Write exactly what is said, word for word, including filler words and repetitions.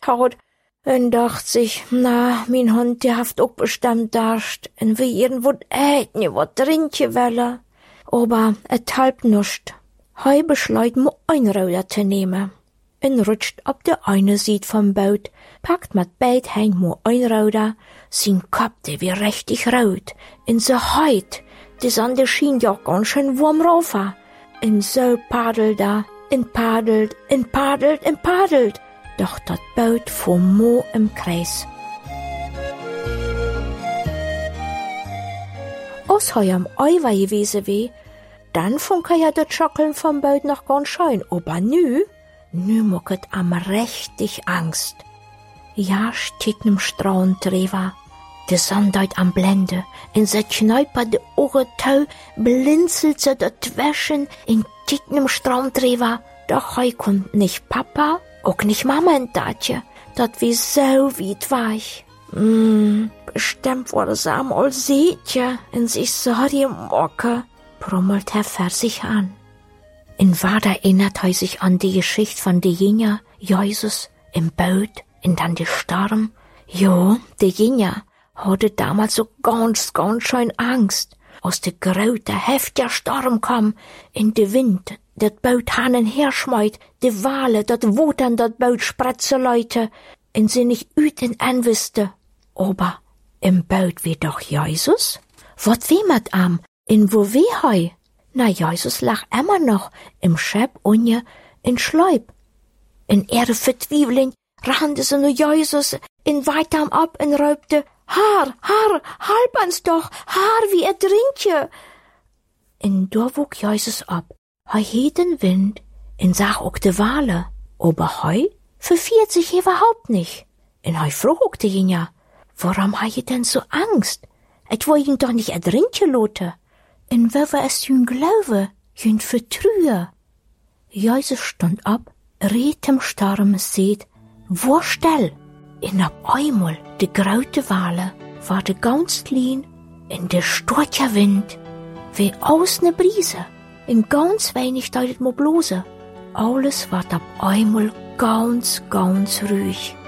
haut. En dacht sich, na, mein Hund, der haft auch bestimmt Durst, en wie irgendwo äten, wat trinken welle. Aber et halb nuscht. Hei beschleut mo Einrauder zu nehmen. En rutscht ab der eine Seite vom Boot, packt mat beid Händ mo Einrauder, sin Kopf, der wie richtig rot, in se Haut, des an der schien ja ganz schön warm rauf. En so paddelt er, en paddelt, en paddelt, en paddelt, doch dat Boot fuhr mo im Kreis. Aus hei am Eiwei gewesen weh, dann funke ja dat Schockeln vom Boot noch ganz schön, aber nü, nü mucket am richtig Angst. Ja, steht nem Strauenträger, de Sonne deut am Blende, in se Kneiper de Ohren tau, blinzelt se dat Wäschen, in steht nem Strauenträger, doch hei kommt nicht Papa, auch nicht Mama in Datje, dat wie so weit weich. Mm, bestimmt wurde es am all Seetje, in sich sorry Mocke, brummelt Herr Versich an. In Wahr erinnert er sich an die Geschichte von de Jinja, Jesus, im Boot, in dann de Sturm. Jo, de Jinja hatte damals so ganz, ganz schön Angst, aus de große, heftiger Sturm kam, in de Wind, dat Boot hanen herschmeut, de Wale, dat Wut an dat Boot spretze Leute, in sie nicht üt in anwiste. Aber im Boot wie doch Jesus? Wat wie mat am, in wo wie hei? Na, Jesus lag immer noch im Schäpp unje in Schleub. In ihre Vertwiebeling rannte sie nur Jesus in weitem ab und räubte, Haar, Haar, halb ans doch, Haar, wie er drinkje. In da wog Jesus ab, hei hiet den Wind, in sag auch de Wale, aber hei verfiert sich überhaupt nicht. In hei frug auch de Jinja, warum hei denn so Angst? Et wo ihn doch nicht erdrinke lote. In wer es jün glaube, jün vertrühe. Jesus stund ab, riet dem Sturm seht, wo stell? In ab einmal de graute Wale war de ganz klein, in de sturcher Wind, wie aus ne Brise, in ganz wenig deutet mo blose. Alles ward ab einmal ganz, ganz ruhig.